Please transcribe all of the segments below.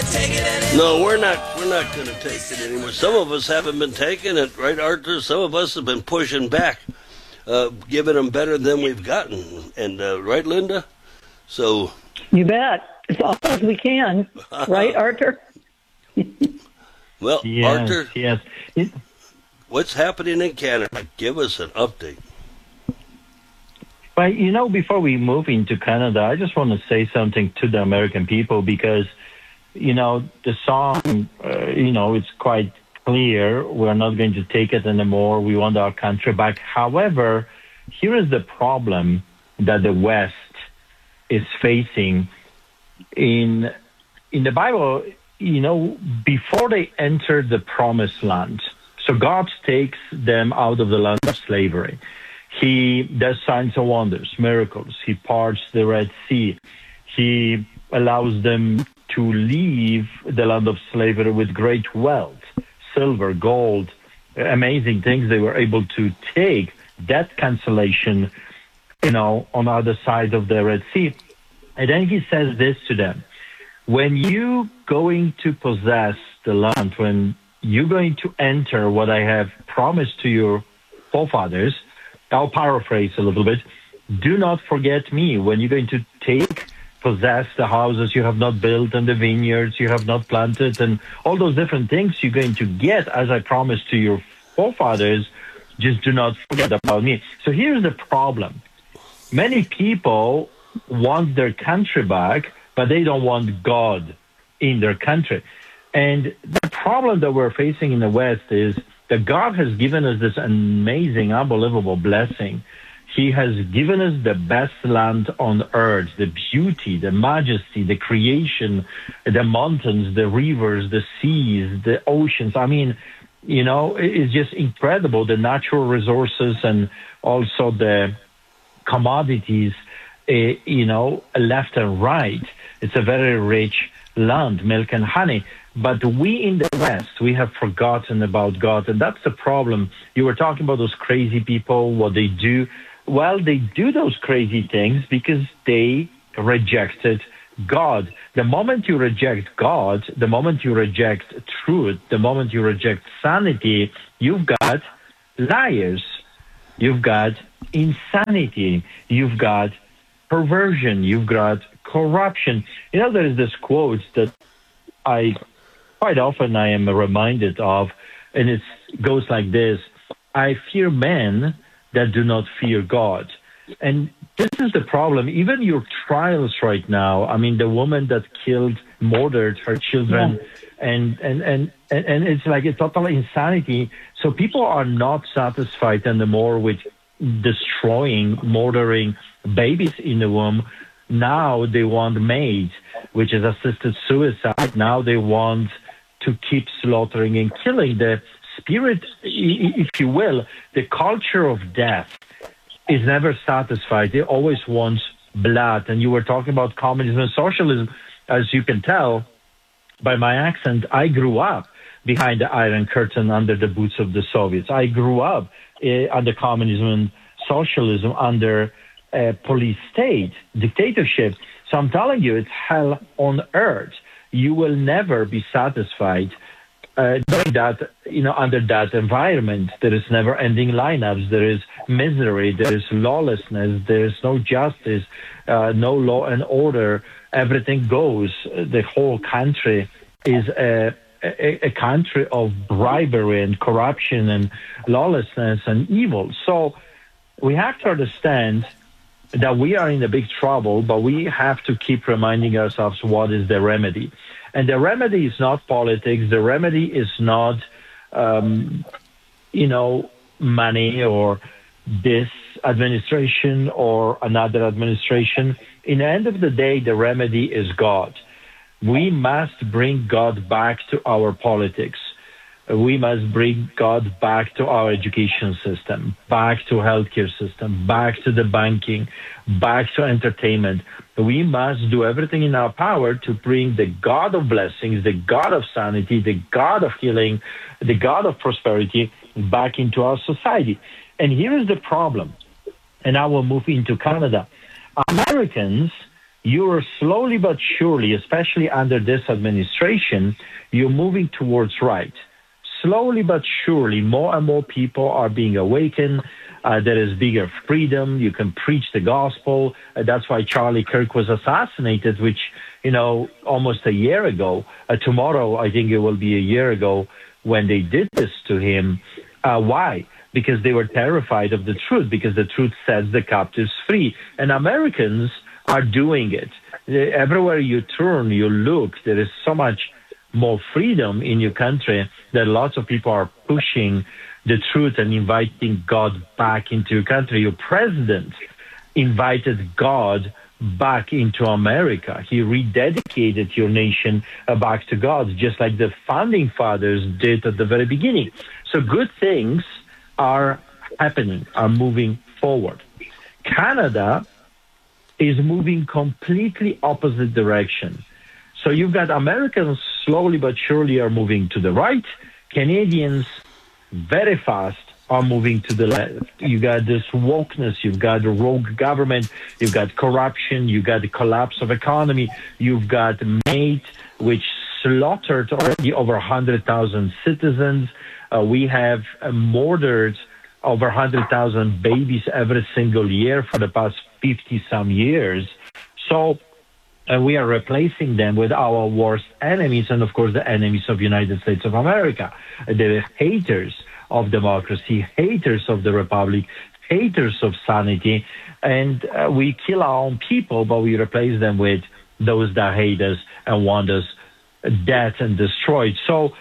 No, we're not. We're not going to take it anymore. Some of us haven't been taking it, right, Arthur? Some of us have been pushing back, giving them better than we've gotten, and right, Linda. So you bet. As long as we can, right, Arthur? Well, yes, Arthur, yes. What's happening in Canada? Give us an update. Well, before we move into Canada, I just want to say something to the American people because, the song, it's quite clear. We're not going to take it anymore. We want our country back. However, here is the problem that the West is facing. In the Bible, before they enter the promised land, so God takes them out of the land of slavery. He does signs and wonders, miracles. He parts the Red Sea. He allows them to leave the land of slavery with great wealth, silver, gold, amazing things they were able to take. Debt cancellation, on the other side of the Red Sea. And then he says this to them. When you going to possess the land, when you're going to enter what I have promised to your forefathers, I'll paraphrase a little bit. Do not forget me when you're going to possess the houses you have not built and the vineyards you have not planted and all those different things you're going to get as I promised to your forefathers. Just do not forget about me. So here's the problem. Many people want their country back, but they don't want God in their country. And the problem that we're facing in the West is that God has given us this amazing, unbelievable blessing. He has given us the best land on earth, the beauty, the majesty, the creation, the mountains, the rivers, the seas, the oceans. I mean, it's just incredible, the natural resources and also the commodities, left and right. It's a very rich land, milk and honey. But we in the West, we have forgotten about God. And that's the problem. You were talking about those crazy people, what they do. Well, they do those crazy things because they rejected God. The moment you reject God, the moment you reject truth, the moment you reject sanity, you've got liars. You've got insanity. You've got perversion. You've got corruption. There is this quote that quite often I am reminded of, and it goes like this: I fear men that do not fear God. And this is the problem. Even your trials right now, I mean, the woman that murdered her children, and it's like a total insanity. So people are not satisfied anymore with destroying, murdering babies in the womb. Now they want MAID, which is assisted suicide. Now they want to keep slaughtering and killing. The spirit, if you will, the culture of death is never satisfied. It always wants blood. And you were talking about communism and socialism. As you can tell by my accent, I grew up behind the Iron Curtain under the boots of the Soviets. I grew up under communism and socialism under police state, dictatorship. So I'm telling you, it's hell on earth. You will never be satisfied doing that, under that environment. There is never-ending lineups. There is misery. There is lawlessness. There is no justice, no law and order. Everything goes. The whole country is a country of bribery and corruption and lawlessness and evil. So we have to understand that we are in a big trouble, but we have to keep reminding ourselves what is the remedy. And the remedy is not politics. The remedy is not, money or this administration or another administration. In the end of the day, the remedy is God. We must bring God back to our politics. We must bring God back to our education system, back to healthcare system, back to the banking, back to entertainment. We must do everything in our power to bring the God of blessings, the God of sanity, the God of healing, the God of prosperity back into our society. And here is the problem, and I will move into Canada. Americans you're slowly but surely, especially under this administration, you're moving towards right. Slowly but surely, more and more people are being awakened. There is bigger freedom. You can preach the gospel. That's why Charlie Kirk was assassinated, which, almost a year ago. Tomorrow, I think it will be a year ago when they did this to him. Why? Because they were terrified of the truth, because the truth sets the captives free. And Americans are doing it. Everywhere you turn, you look, there is so much more freedom in your country that lots of people are pushing the truth and inviting God back into your country. Your president invited God back into America. He rededicated your nation back to God, just like the founding fathers did at the very beginning. So good things are happening, are moving forward. Canada is moving completely opposite direction. So you've got Americans slowly but surely are moving to the right. Canadians very fast are moving to the left. You got this wokeness, you've got a rogue government, you've got corruption, you've got the collapse of economy, you've got MATE, which slaughtered already over 100,000 citizens. We have murdered over 100,000 babies every single year for the past 50-some years. So we are replacing them with our worst enemies, and of course the enemies of the United States of America, the haters of democracy, haters of the republic, haters of sanity, and we kill our own people, but we replace them with those that hate us and want us dead and destroyed. So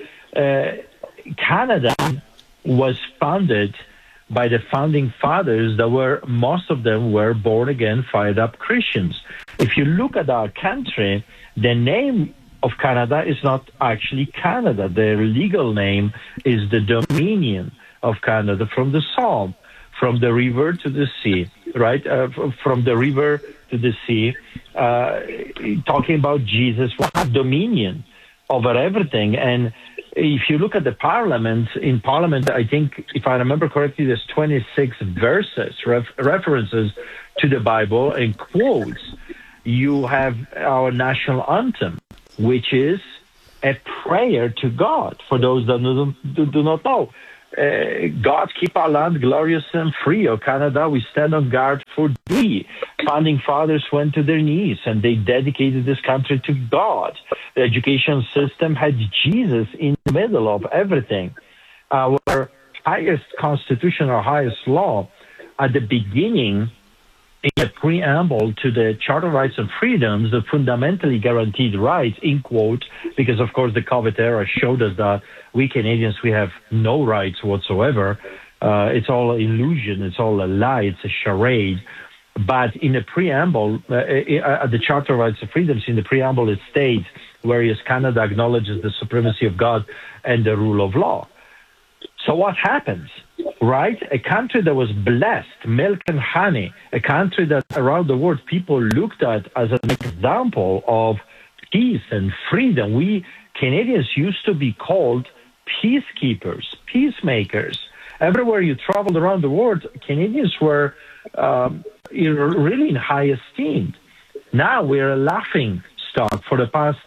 Canada was founded by the founding fathers that were, most of them were born again, fired up Christians. If you look at our country, the name of Canada is not actually Canada. Their legal name is the Dominion of Canada, from the Psalm, from the river to the sea, right? From the river to the sea, talking about Jesus will have dominion over everything. And if you look at the parliament, in parliament, I think, if I remember correctly, there's 26 verses, references to the Bible and quotes. You have our national anthem, which is a prayer to God. For those that do not know, God, keep our land glorious and free. O Canada, we stand on guard for thee. Founding fathers went to their knees and they dedicated this country to God. The education system had Jesus in the middle of everything. Our highest constitution, our highest law, at the beginning, in the preamble to the Charter of Rights and Freedoms, the fundamentally guaranteed rights, in quote, because of course the COVID era showed us that we Canadians, we have no rights whatsoever. It's all illusion, it's all a lie, it's a charade. But in the preamble, at the Charter of Rights and Freedoms, in the preamble it states, whereas Canada acknowledges the supremacy of God and the rule of law. So what happens, right? A country that was blessed, milk and honey, a country that around the world people looked at as an example of peace and freedom. We Canadians used to be called peacekeepers, peacemakers. Everywhere you traveled around the world, Canadians were really in high esteem. Now we're a laughing stock. For the past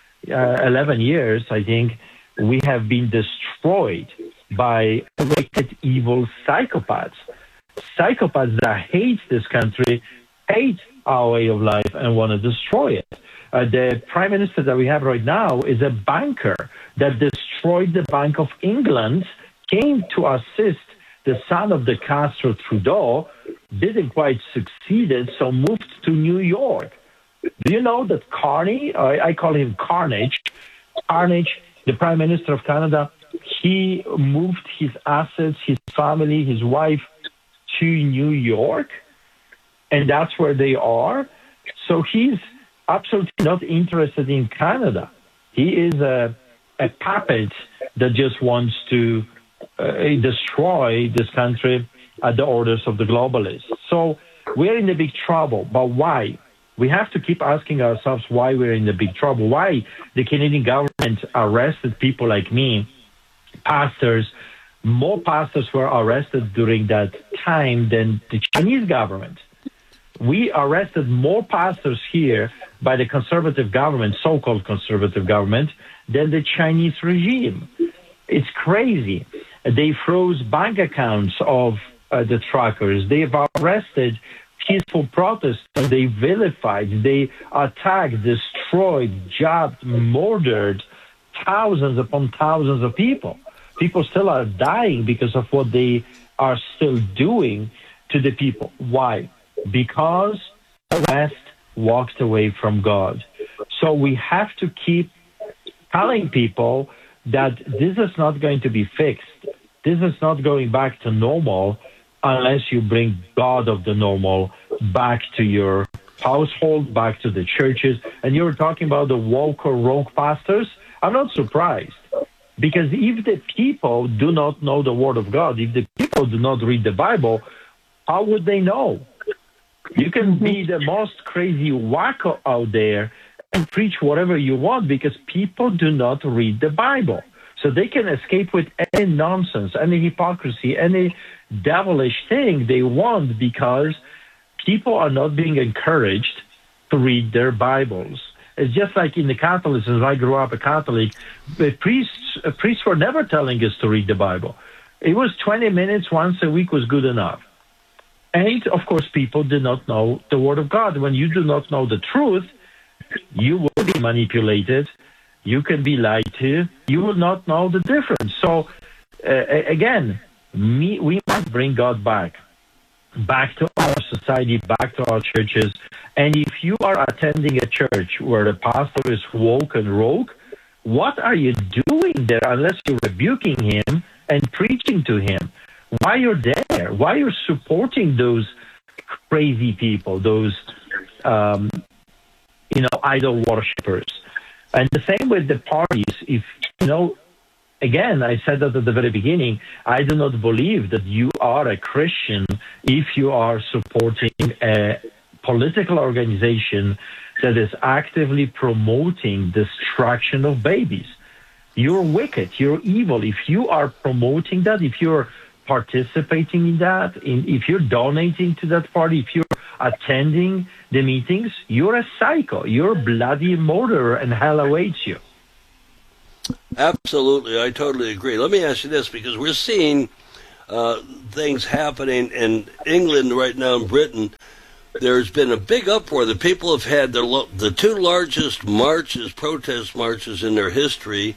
11 years, I think, we have been destroyed by wicked, evil psychopaths. Psychopaths that hate this country, hate our way of life, and want to destroy it. The prime minister that we have right now is a banker that destroyed the Bank of England, came to assist the son of the Castro Trudeau, didn't quite succeed, so moved to New York. Do you know that Carney, I call him Carnage, the prime minister of Canada, he moved his assets, his family, his wife to New York, and that's where they are. So he's absolutely not interested in Canada. He is a puppet that just wants to destroy this country at the orders of the globalists. So we're in the big trouble. But why? We have to keep asking ourselves why we're in the big trouble. Why the Canadian government arrested people like me, pastors. More pastors were arrested during that time than the Chinese government. We arrested more pastors here by the conservative government, so-called conservative government, than the Chinese regime. It's crazy. They froze bank accounts of the truckers. They've arrested peaceful protesters. They vilified, they attacked, destroyed, jabbed, murdered thousands upon thousands of people. People still are dying because of what they are still doing to the people. Why? Because the West walked away from God. So we have to keep telling people that this is not going to be fixed. This is not going back to normal unless you bring God of the normal back to your household, back to the churches. And you were talking about the woke or rogue pastors. I'm not surprised. Because if the people do not know the Word of God, if the people do not read the Bible, how would they know? You can be the most crazy wacko out there and preach whatever you want because people do not read the Bible. So they can escape with any nonsense, any hypocrisy, any devilish thing they want because people are not being encouraged to read their Bibles. It's just like in the Catholicism. I grew up a Catholic. The priests were never telling us to read the Bible. It was 20 minutes once a week was good enough. And, of course, people did not know the Word of God. When you do not know the truth, you will be manipulated. You can be lied to. You will not know the difference. So, again, we must bring God back to our society, back to our churches. And if you are attending a church where the pastor is woke and rogue, what are you doing there unless you're rebuking him and preaching to him? Why you're there? Why you're supporting those crazy people, those, idol worshippers? And the same with the parties. If, again, I said that at the very beginning, I do not believe that you are a Christian if you are supporting a political organization that is actively promoting destruction of babies. You're wicked. You're evil. If you are promoting that, if you're participating in that, if you're donating to that party, if you're attending the meetings, you're a psycho. You're a bloody murderer, and hell awaits you. Absolutely, I totally agree. Let me ask you this, because we're seeing things happening in England right now, in Britain. There's been a big uproar. The people have had the two largest protest marches in their history,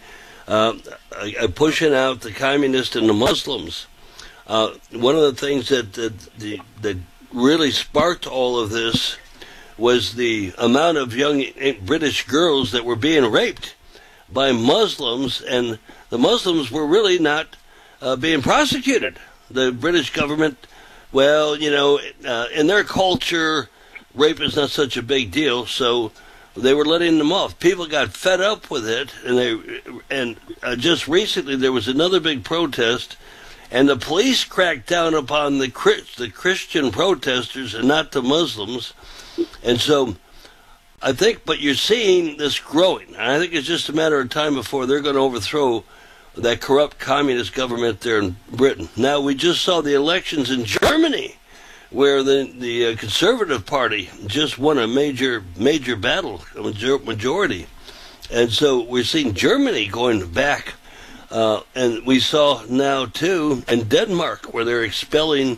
pushing out the communists and the Muslims. One of the things that really sparked all of this was the amount of young British girls that were being raped by Muslims, and the Muslims were really not being prosecuted. The British government, in their culture, rape is not such a big deal, so they were letting them off. People got fed up with it, and just recently there was another big protest, and the police cracked down upon the Christian protesters and not the Muslims. And so I think, but you're seeing this growing. I think it's just a matter of time before they're going to overthrow that corrupt communist government there in Britain. Now, we just saw the elections in Germany, where the Conservative Party just won a major battle, a majority. And so we're seeing Germany going back. And we saw now, too, in Denmark, where they're expelling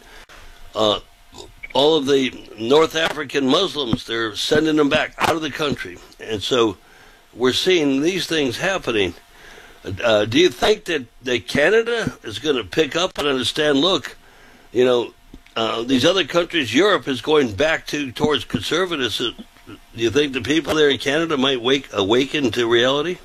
all of the North African Muslims. They're sending them back out of the country. And so we're seeing these things happening. Do you think that Canada is going to pick up and understand, look, these other countries, Europe is going back towards conservatism. Do you think the people there in Canada might awaken to reality?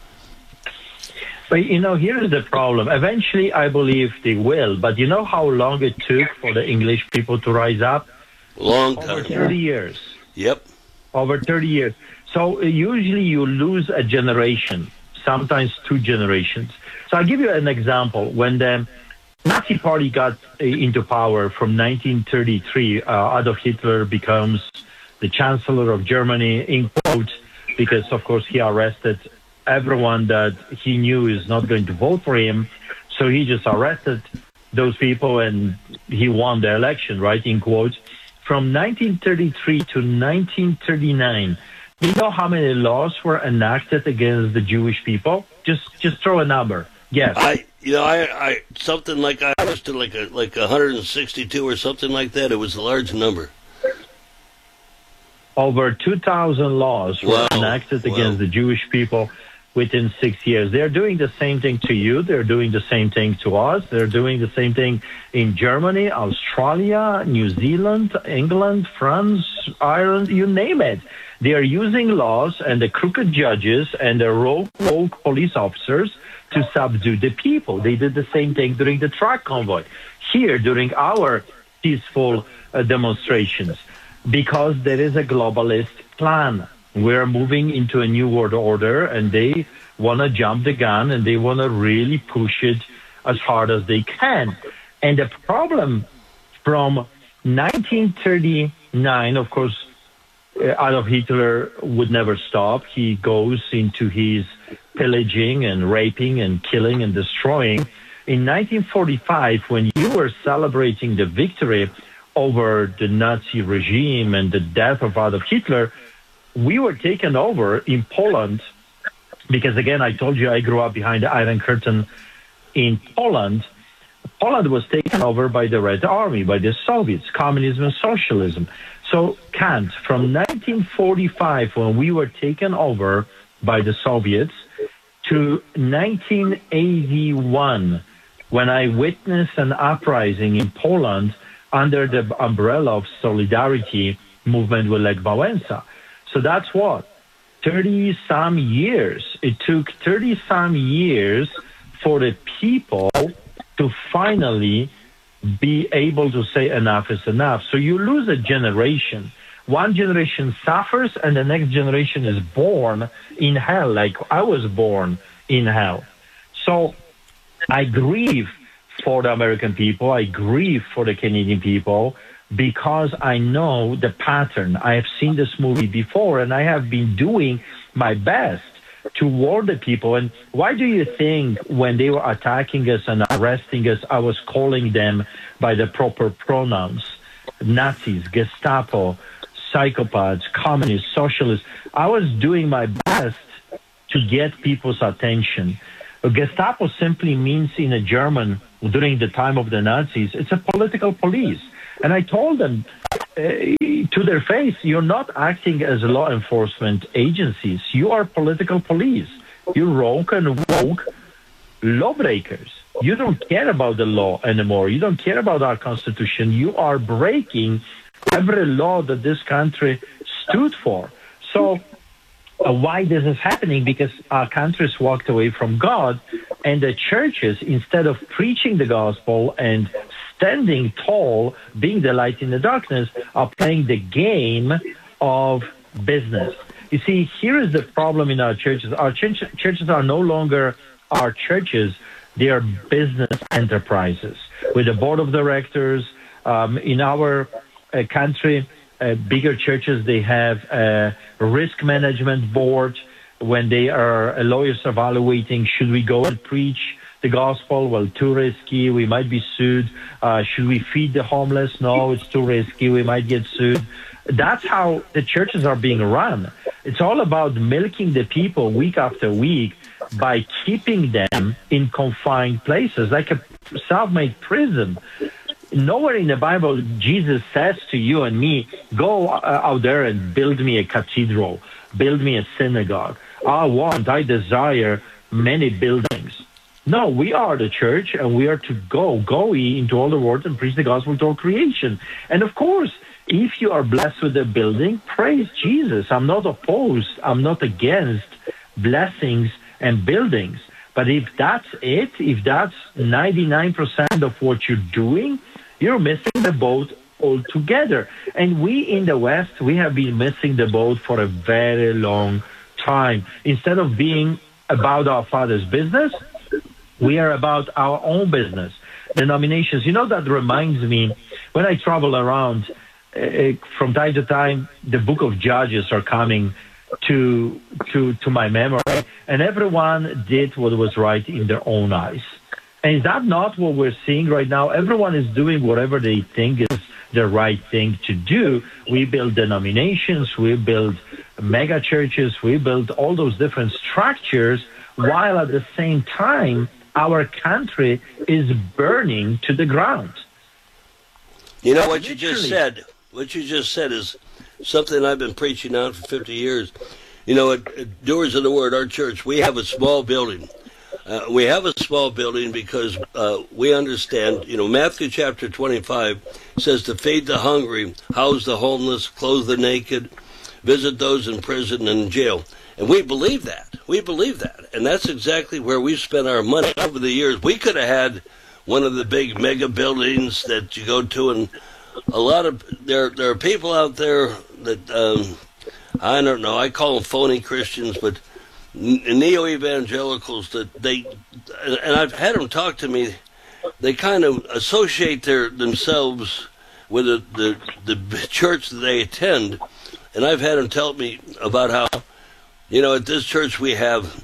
But, here's the problem. Eventually, I believe they will. But you know how long it took for the English people to rise up? Long time. Over 30 years. Yep. Over 30 years. So usually you lose a generation, sometimes 2 generations. So I'll give you an example. When the Nazi Party got into power from 1933, Adolf Hitler becomes the Chancellor of Germany, in quotes, because, of course, he arrested everyone that he knew is not going to vote for him. So he just arrested those people and he won the election, right, in quotes. from 1933 to 1939, you know how many laws were enacted against the Jewish people? Just throw a number. Yes. I something like I was to like 162 or something like that. It was a large number. Over 2,000 laws were enacted against the Jewish people within 6 years. They're doing the same thing to you. They're doing the same thing to us. They're doing the same thing in Germany, Australia, New Zealand, England, France, Ireland, you name it. They are using laws and the crooked judges and the rogue police officers to subdue the people. They did the same thing during the truck convoy. Here, during our peaceful demonstrations, because there is a globalist plan. We're moving into a new world order, and they want to jump the gun, and they want to really push it as hard as they can. And the problem from 1939, of course, Adolf Hitler would never stop. He goes into his pillaging and raping and killing and destroying. In 1945, when you were celebrating the victory over the Nazi regime and the death of Adolf Hitler, we were taken over in Poland because, again, I told you I grew up behind the Iron Curtain in Poland. Poland was taken over by the Red Army, by the Soviets, communism and socialism. So Kant, from 1945, when we were taken over by the Soviets, to 1981, when I witnessed an uprising in Poland under the umbrella of Solidarity movement with Lech Wałęsa. So that's what? 30-some years. It took 30-some years for the people to finally be able to say enough is enough. So you lose a generation. One generation suffers and the next generation is born in hell, like I was born in hell. So I grieve for the American people. I grieve for the Canadian people because I know the pattern. I have seen this movie before, and I have been doing my best to warn the people. And why do you think when they were attacking us and arresting us, I was calling them by the proper pronouns? Nazis, Gestapo, psychopaths, communists, socialists. I was doing my best to get people's attention. Gestapo simply means in a German, during the time of the Nazis, it's a political police. And I told them to their face, you're not acting as law enforcement agencies. You are political police. You're rogue and woke lawbreakers. You don't care about the law anymore. You don't care about our Constitution. You are breaking every law that this country stood for. So why this is happening? Because our countries walked away from God, and the churches, instead of preaching the gospel and standing tall, being the light in the darkness, are playing the game of business. You see, here is the problem in our churches. Our churches are no longer our churches. They are business enterprises with a board of directors. In our country, bigger churches, they have a risk management board. When they are lawyers evaluating, should we go and preach the gospel? Well, too risky. We might be sued. Should we feed the homeless? No, it's too risky. We might get sued. That's how the churches are being run. It's all about milking the people week after week by keeping them in confined places, like a self-made prison. Nowhere in the Bible Jesus says to you and me, go out there and build me a cathedral, build me a synagogue. I desire many buildings. No, we are the church, and we are to go ye into all the world and preach the gospel to all creation. And of course, if you are blessed with a building, praise Jesus. I'm not opposed. I'm not against blessings and buildings. But if that's it, if that's 99% of what you're doing, you're missing the boat altogether. And we in the West, we have been missing the boat for a very long time. Instead of being about our Father's business, we are about our own business. Denominations, that reminds me, when I travel around, from time to time, the book of Judges are coming to my memory, and everyone did what was right in their own eyes. And is that not what we're seeing right now? Everyone is doing whatever they think is the right thing to do. We build denominations, we build mega churches, we build all those different structures, while at the same time, our country is burning to the ground. You know what you just said? What you just said is something I've been preaching on for 50 years. You know, at Doers of the Word, our church, we have a small building. We have a small building because we understand, you know, Matthew chapter 25 says to feed the hungry, house the homeless, clothe the naked, visit those in prison and in jail. And we believe that. We believe that. And that's exactly where we've spent our money over the years. We could have had one of the big mega buildings that you go to, and a lot of, there are people out there that, I don't know, I call them phony Christians, but neo-evangelicals that they, and I've had them talk to me, they kind of associate themselves with the church that they attend, and I've had them tell me about how, you know, at this church we have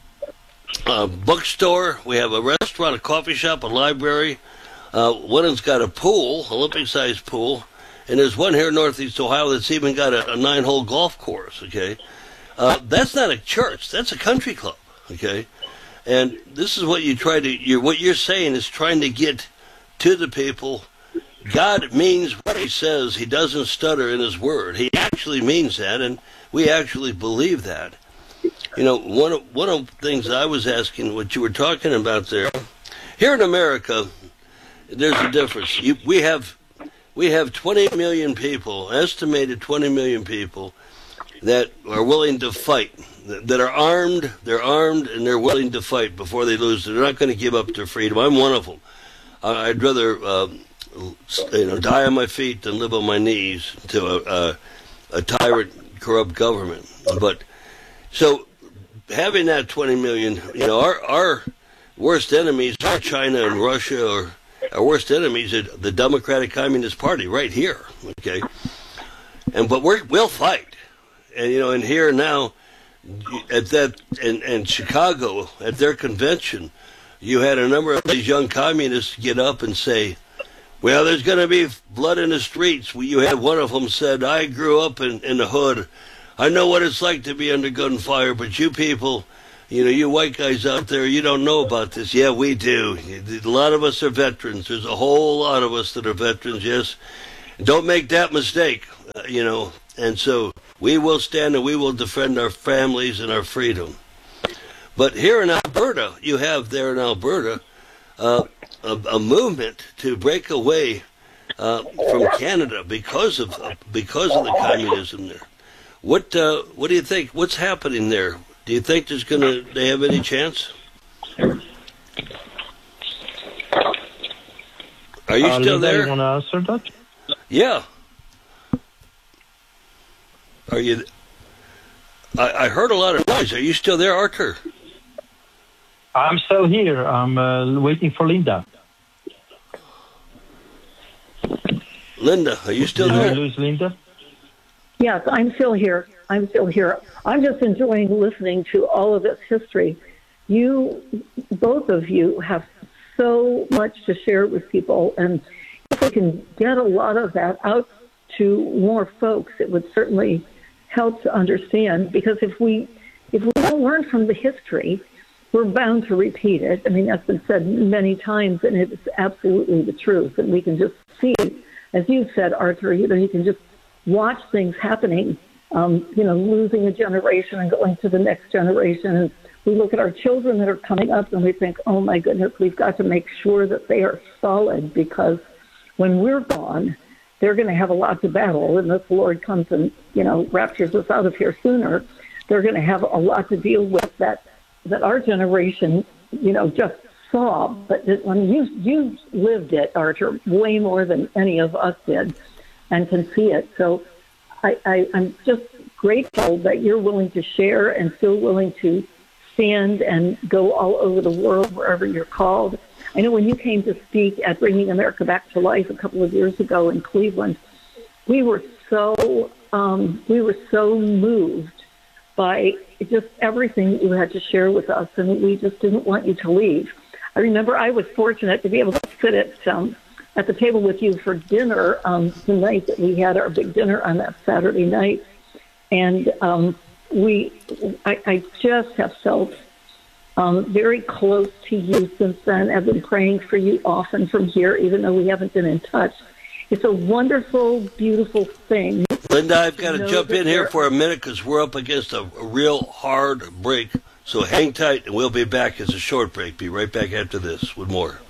a bookstore, we have a restaurant, a coffee shop, a library, one has got a pool, Olympic-sized pool, and there's one here in Northeast Ohio that's even got a 9-hole golf course, okay? That's not a church. That's a country club, okay? And this is what you try to, what you're saying is trying to get to the people. God means what he says. He doesn't stutter in his word. He actually means that, and we actually believe that. You know, one of the things I was asking, what you were talking about there, here in America, there's a difference. We have 20 million people, estimated 20 million people, that are willing to fight, that are armed, they're armed, and they're willing to fight before they lose. They're not going to give up their freedom. I'm one of them. I'd rather die on my feet than live on my knees to a tyrant, corrupt government. But so having that 20 million, you know, our worst enemies are China and Russia, or our worst enemies are the Democratic Communist Party right here, okay? But we'll fight. And, you know, and here now, at that, and Chicago, at their convention, you had a number of these young communists get up and say, well, there's going to be blood in the streets. You had one of them said, I grew up in the hood. I know what it's like to be under gunfire, but you people, you know, you white guys out there, you don't know about this. Yeah, we do. A lot of us are veterans. There's a whole lot of us that are veterans, yes. Don't make that mistake, you know. And so we will stand and we will defend our families and our freedom. But here in Alberta, you have there in Alberta a movement to break away from Canada because of the communism there. What do you think? What's happening there? Do you think they have any chance? Are you still there? You want to answer that? Yeah. Are you? I heard a lot of noise. Are you still there, Arthur? I'm still here. I'm waiting for Linda. Linda, are you still there? Did we lose Linda? Yes, I'm still here. I'm just enjoying listening to all of this history. Both of you have so much to share with people, and if we can get a lot of that out to more folks, it would certainly help to understand, because if we don't learn from the history, we're bound to repeat it. I mean, that's been said many times, and it's absolutely the truth. And we can just see, as you said, Arthur, you can just watch things happening, losing a generation and going to the next generation. And we look at our children that are coming up and we think, oh my goodness, we've got to make sure that they are solid, because when we're gone, they're going to have a lot to battle. And if the Lord comes and, raptures us out of here sooner, they're going to have a lot to deal with that our generation, just saw. But when you lived it, Arthur, way more than any of us did, and can see it. So I'm just grateful that you're willing to share and still willing to stand and go all over the world wherever you're called. I know when you came to speak at Bringing America Back to Life a couple of years ago in Cleveland, we were so moved by just everything that you had to share with us, and we just didn't want you to leave. I remember I was fortunate to be able to sit at the table with you for dinner the night that we had our big dinner on that Saturday night. And I just have felt very close to you since then. I've been praying for you often from here, even though we haven't been in touch. It's a wonderful, beautiful thing. Linda, I've got to jump in here for a minute because we're up against a real hard break. So hang tight, and we'll be back as a short break. Be right back after this with more.